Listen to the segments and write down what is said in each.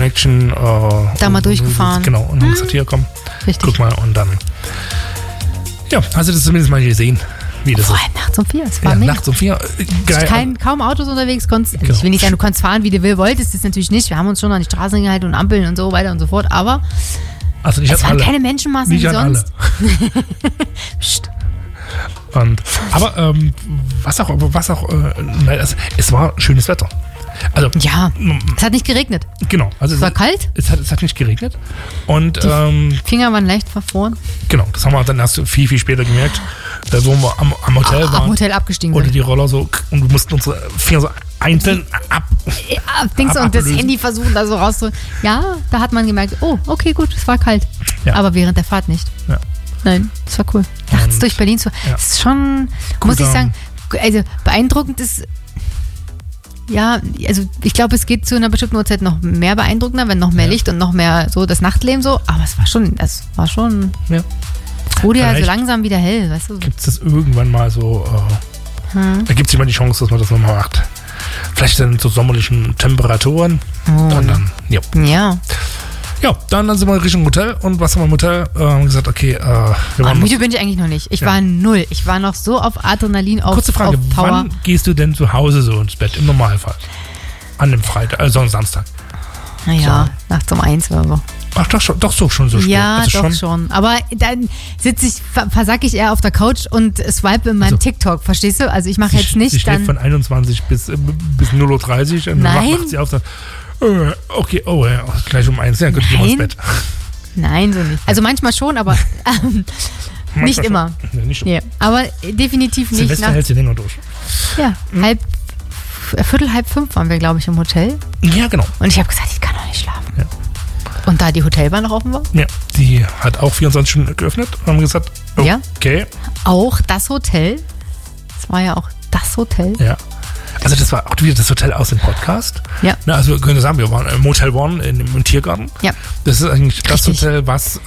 Connection. Da mal durchgefahren. Genau, und haben gesagt, hier, komm, Richtig. guck mal. Und dann, ja, hast du das zumindest mal gesehen, wie das Vor ist. allem nachts um 4, es war Ja, mega. nachts um 4. Geil. Kaum Autos unterwegs, Genau. ich will nicht sagen, du konntest fahren, wie du wolltest, das natürlich nicht. Wir haben uns schon an die Straßen gehalten und Ampeln und so weiter und so fort, aber Also nicht es an waren alle. keine Menschenmassen Nicht wie an sonst. Psst. Aber was auch, es war schönes Wetter. Also, Ja, es hat nicht geregnet. genau. Also Es war kalt, Es hat nicht geregnet. Und Finger waren leicht verfroren. genau, das haben wir dann erst viel, viel später gemerkt. Da wo wir am Hotel waren. Am Hotel abgestiegen Oder sind. die Roller so, und wir mussten unsere Finger so einzeln ab. Ja, Dings und das ablösen. Handy versuchen da so rauszudrücken. Ja, da hat man gemerkt, oh, okay, gut, es war kalt. Ja. Aber während der Fahrt nicht. Ja. Nein, es war cool. Nachts Und- durch Berlin zu. ja. Das ist schon, Gut, muss ich sagen, also beeindruckend ist, ja, also ich glaube, es geht zu einer bestimmten Uhrzeit noch mehr beeindruckender, wenn noch mehr Ja. Licht und noch mehr so das Nachtleben so. Aber es war schon, Ja. wurde ja so Vielleicht langsam wieder hell, weißt du. Gibt es das irgendwann mal so, da gibt es immer die Chance, dass man das nochmal macht. Vielleicht dann zu sommerlichen Temperaturen. Dann, ja. Ja. Ja, dann sind wir Richtung Hotel. Und was haben wir im Hotel? Haben gesagt, okay, wir waren Müde bin ich eigentlich noch nicht. Ich Ja. war 0. Ich war noch so auf Adrenalin, auf, Kurze Frage, auf Power. wann gehst du denn zu Hause so ins Bett im Normalfall? An dem Freitag, also am Samstag. Naja, nachts um 1 oder so. Ach, doch so schon so spät. Ja, Also doch schon. Aber dann versacke ich eher auf der Couch und swipe in meinem Also, TikTok, verstehst du? Also ich mache jetzt nicht Sie schläft dann... von 21 bis 0:30 Uhr und Nein. macht sie auf dann, okay, oh ja, gleich um 1. Ja, gut, gehen wir ins Nein. Bett. Nein, so nicht. Also manchmal schon, aber nicht Manchmal immer. schon. Nee, nicht immer. Ja, aber definitiv nicht Silvester nach... hält sie länger durch. Ja, Viertel, 4:30 waren wir, glaube ich, im Hotel. Ja, genau. Und ich habe gesagt, ich kann noch nicht schlafen. Ja. Und da die Hotelbar noch offen war, Ja, die hat auch 24 Stunden geöffnet und haben gesagt, Ja. okay, auch das Hotel, das war ja auch das Hotel. ja. Also das war auch wieder das Hotel aus dem Podcast. Ja. Na, also wir können sagen, wir waren im Motel One im Tiergarten. Ja. Das ist eigentlich das Richtig. Hotel, was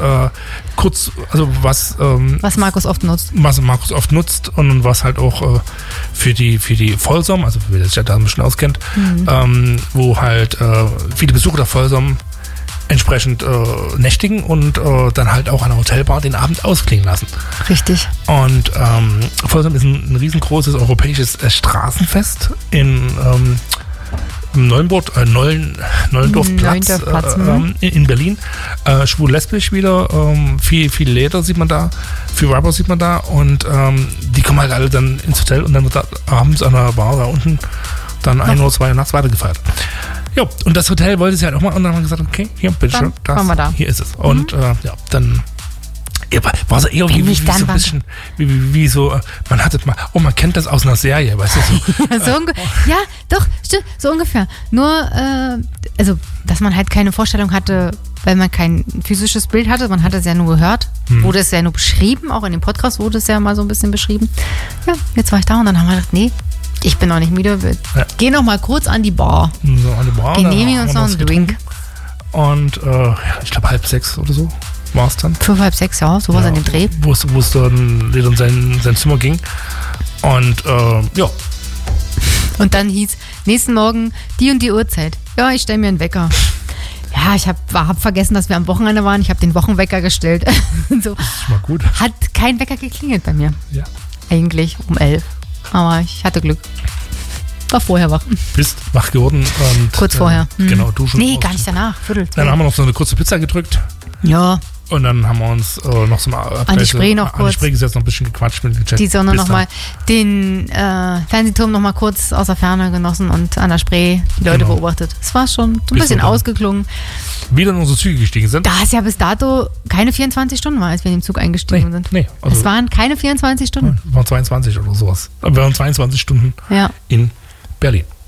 Was Markus oft nutzt. was Markus oft nutzt und was halt auch für die Folsom, also wer sich ja da ein bisschen auskennt, wo halt viele Besucher der Folsom entsprechend nächtigen und dann halt auch an der Hotelbar den Abend ausklingen lassen. Richtig. Und Folsom ist ein riesengroßes europäisches Straßenfest in Nollendorfplatz Neuendorfplatz, in Berlin. Schwul-lesbisch wieder, viel Leder sieht man da, viel Rubber sieht man da und die kommen halt alle dann ins Hotel und dann wird da abends an der Bar da unten dann 1 oder 2 Uhr nachts weitergefeiert. Ja, und das Hotel wollte sie halt auch mal und dann haben wir gesagt, okay, hier, bitteschön, Dann fahren wir da. hier ist es. Und ja, dann war so eher Wenn wie nicht, so dann ein war- bisschen, wie so, man hat es mal, man kennt das aus einer Serie, weißt du, so. Ja, doch, stimmt, so ungefähr. Nur, also, dass man halt keine Vorstellung hatte, weil man kein physisches Bild hatte, man hat es ja nur gehört, wurde es ja nur beschrieben, auch in dem Podcast wurde es ja mal so ein bisschen beschrieben. Ja, jetzt war ich da und dann haben wir gedacht, nee, ich bin noch nicht müde, wir gehen noch mal kurz an die Bar, So an die Bar, da genehmigen haben uns wir noch was einen Drink. Und ich glaube 5:30 oder so war es dann. 5, halb 6, ja, sowas an dem Dreh. Wo es dann wieder in sein Zimmer ging. Und ja, Und dann hieß, nächsten Morgen die und die Uhrzeit. Ja, ich stelle mir einen Wecker. Ja, ich hab vergessen, dass wir am Wochenende waren. Ich habe den Wochenwecker gestellt. So. ist mal gut. Hat kein Wecker geklingelt bei mir. Ja. Eigentlich um 11. Aber ich hatte Glück. War vorher wach. Bist wach geworden und Kurz vorher. Genau, duschen. Nee, gar nicht danach. Viertel. Dann haben wir noch so eine kurze Pizza gedrückt. Ja, Und dann haben wir uns noch so mal An die Spree noch an die kurz. Spree gesetzt, noch ein bisschen gequatscht mit dem Chat. die Sonne Bis nochmal, den Fernsehturm nochmal kurz aus der Ferne genossen und an der Spree die Leute Genau. beobachtet. Es war schon so ein Bis bisschen wir dann ausgeklungen. dann wieder in unsere Züge gestiegen sind. Da es ja bis dato keine 24 Stunden war, als wir in den Zug eingestiegen sind. Nee, also Es waren keine 24 Stunden. waren 22 oder sowas. Aber wir waren 22 Stunden Ja. in Berlin.